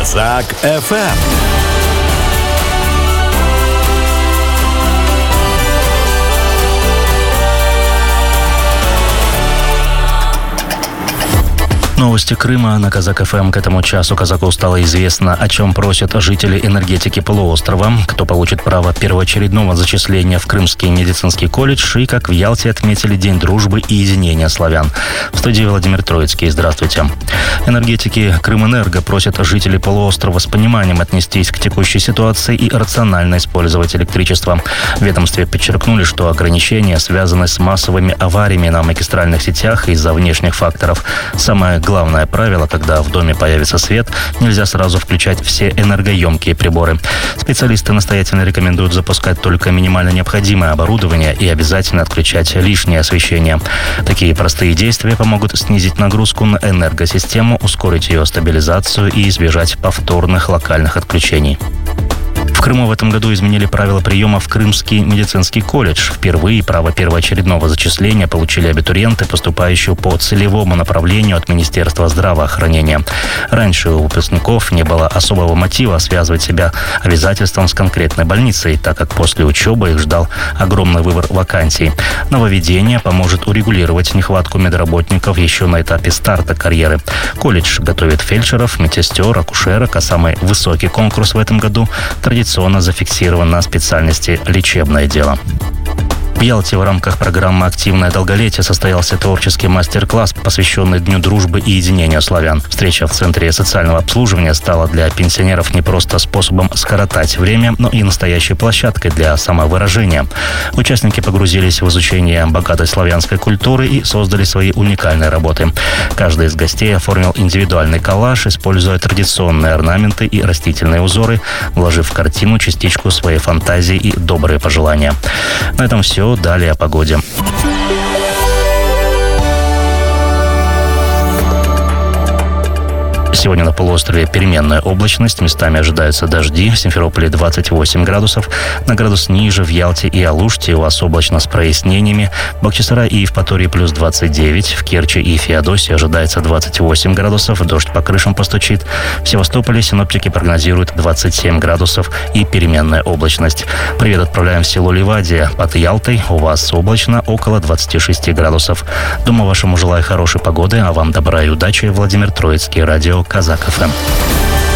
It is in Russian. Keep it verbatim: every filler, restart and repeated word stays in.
Казак эф эм. Новости Крыма на Казак эф эм. К этому часу казаку стало известно, о чем просят жители энергетики полуострова, кто получит право первоочередного зачисления в Крымский медицинский колледж и, как в Ялте, отметили День дружбы и единения славян. В студии Владимир Троицкий. Здравствуйте. Энергетики Крымэнерго просят жителей полуострова с пониманием отнестись к текущей ситуации и рационально использовать электричество. В ведомстве подчеркнули, что ограничения связаны с массовыми авариями на магистральных сетях из-за внешних факторов. Самое главное правило, когда в доме появится свет, нельзя сразу включать все энергоемкие приборы. Специалисты настоятельно рекомендуют запускать только минимально необходимое оборудование и обязательно отключать лишнее освещение. Такие простые действия помогут снизить нагрузку на энергосистему, ускорить ее стабилизацию и избежать повторных локальных отключений. В Крыму в этом году изменили правила приема в Крымский медицинский колледж. Впервые право первоочередного зачисления получили абитуриенты, поступающие по целевому направлению от Министерства здравоохранения. Раньше у выпускников не было особого мотива связывать себя обязательством с конкретной больницей, так как после учебы их ждал огромный выбор вакансий. Нововведение поможет урегулировать нехватку медработников еще на этапе старта карьеры. Колледж готовит фельдшеров, медсестер, акушерок, а самый высокий конкурс в этом году традиционно зафиксирован на специальности «Лечебное дело». В Ялте в рамках программы «Активное долголетие» состоялся творческий мастер-класс, посвященный Дню дружбы и единения славян. Встреча в Центре социального обслуживания стала для пенсионеров не просто способом скоротать время, но и настоящей площадкой для самовыражения. Участники погрузились в изучение богатой славянской культуры и создали свои уникальные работы. Каждый из гостей оформил индивидуальный коллаж, используя традиционные орнаменты и растительные узоры, вложив в картину частичку своей фантазии и добрые пожелания. На этом все. Далее о погоде. Сегодня на полуострове переменная облачность, местами ожидаются дожди. В Симферополе двадцать восемь градусов, на градус ниже в Ялте и Алуште у вас облачно с прояснениями. В Бахчисарае и Евпатории плюс двадцать девять, в Керчи и Феодосии ожидается двадцать восемь градусов, дождь по крышам постучит. В Севастополе синоптики прогнозируют двадцать семь градусов и переменная облачность. Привет отправляем в село Ливадия под Ялтой, у вас облачно около двадцать шесть градусов. Дома вашему желаю хорошей погоды, а вам добра и удачи. Владимир Троицкий, радио Казак эф эм.